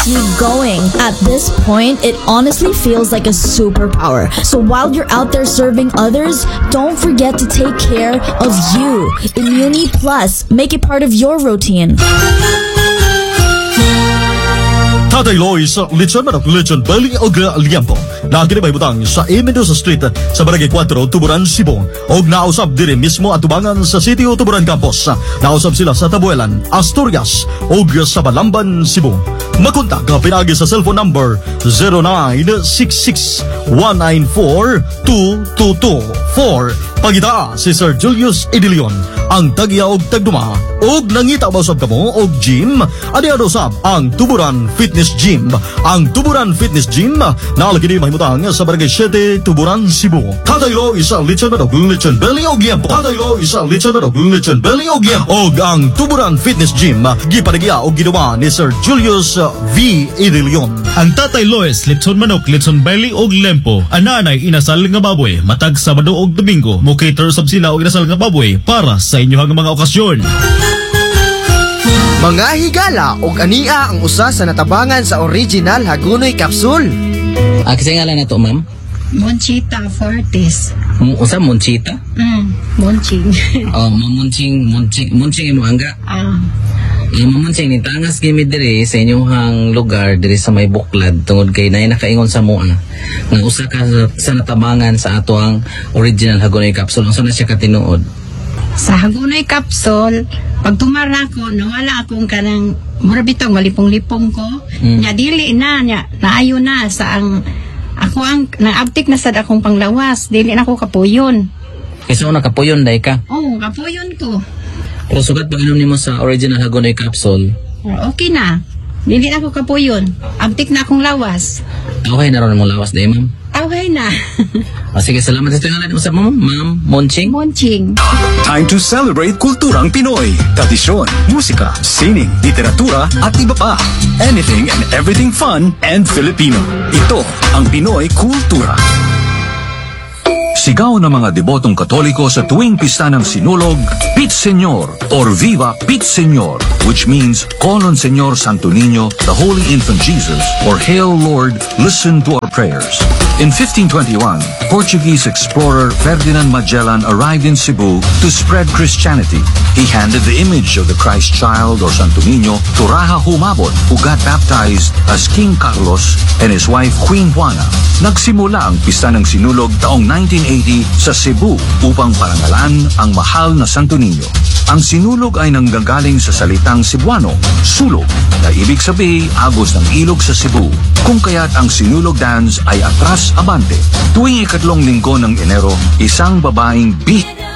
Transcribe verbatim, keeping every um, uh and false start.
you going. At this point, it honestly feels like a superpower. So while you're out there serving others, don't forget to take care of you. Immuni Plus, make it part of your routine. Tatay Loy sa Lechon Manok, Lechon Belly o Liampo na kinibay butang sa A. Mendoza Street sa Barangay four, Tuburan, Cebu. Og nausap dire mismo at tubangan sa City o Tuburan Campus. Nausap sila sa Tabuelan, Asturias og sa Balamban, Cebu. Makontak ka pinagi sa cellphone number zero nine six six one nine four two two two four. Pagita si Sir Julius Idilion ang tagya og tagduma og nangita ba usab kamo og gym adi usab ang Tuburan Fitness Gym. Ang Tuburan Fitness Gym nalagi di mahimutang sa Barangay seven, Tuburan, Cebu. Kadaylo isa Lechon Manok, Lechon Belly og Liampo. Kadaylo isa Lechon Manok, Lechon Belly og Liampo. Og ang Tuburan Fitness Gym gipadagya og ginawa ni Sir Julius V. Idilion. Ang Tatay Lois, Lechon Manok, Lechon Belly og Lempo, ananay inasal nga baboy matag Sabado og Domingo. Mo cater sab sila og inasal nga baboy para sa inyohang mga okasyon. Mga higala og ania ang usa sa natabangan sa original Hagunoy Capsule. Ah, kasi nga lang na to, ma'am? Monchita Fortis. M- usa Monchita? Mm, Monching. Oh, mamunching, munching, munching imo angga. Ah. Eh, mamunching ni tangas gimi diri sa inyong lugar diri sa may Buklad tungod kay nay nakaingon sa mua nga usa ka sa natabangan sa ato ang original Hagunoy Capsule. Unsa na siya katinuod? Sa Hagunoy Capsule, pag tumara ko, nawala akong kanang mura bitong malipong-lipong ko. Mm. Nya dili na, nya, naayo na sa ang ako ang naabtik na sad akong panglawas. Dili na ako kapuyon. Kasi una kapuyon day ka? Oo, oh, kapuyon ko. Pero sugat pag inom nimo sa original Hagunoy Capsule? Okay na. Dili na ako kapuyon. Abtik na akong lawas. Okay na ron mong lawas day, ma'am? Okay na. O sige, salamat sa tingnan mo sa ma'am, ma'am Monching. Monching. Time to celebrate kulturang Pinoy. Tradisyon, musika, sining, literatura at iba pa. Anything and everything fun and Filipino. Ito ang Pinoy Kultura. Sigaw ng mga debotong Katoliko sa tuwing pista ng Sinulog, Pit Señor or Viva Pit Señor, which means call on Señor Santo Niño, the Holy Infant Jesus, or Hail Lord, listen to our prayers. In fifteen twenty-one, Portuguese explorer Ferdinand Magellan arrived in Cebu to spread Christianity. He handed the image of the Christ child or Santo Niño to Raja Humabon, who got baptized as King Carlos and his wife Queen Juana. Nagsimula ang pista ng Sinulog taong nineteen eighty sa Cebu upang parangalan ang mahal na Santo Niño. Ang Sinulog ay nanggagaling sa salitang Cebuano, sulog, na ibig sabihin agos ng ilog sa Cebu. Kung kaya't ang Sinulog dance ay atras abante. Tuwing ikatlong linggo ng Enero, isang babaeng bih